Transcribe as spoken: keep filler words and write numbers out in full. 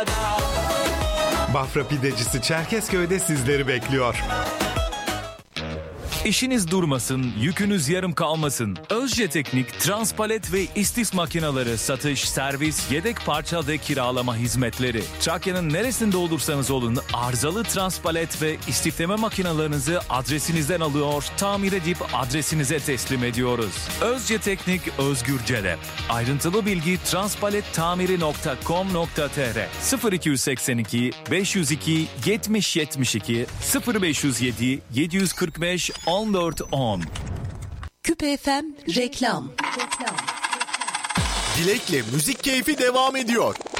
Bafra Pidecisi Çerkezköy'de sizleri bekliyor. İşiniz durmasın, yükünüz yarım kalmasın. Özce Teknik, transpalet ve istis makineleri satış, servis, yedek parça ve kiralama hizmetleri. Trakya'nın neresinde olursanız olun arızalı transpalet ve istifleme makinalarınızı adresinizden alıyor, tamir edip adresinize teslim ediyoruz. Özce Teknik Özgürce'de. Ayrıntılı bilgi transpalettamiri nokta com nokta tr sıfır iki seksen iki beş yüz iki yetmiş yetmiş iki sıfır beş yüz yedi yedi yüz kırk beş on dört on. Küpe F M reklam. Dilek'le müzik keyfi devam ediyor.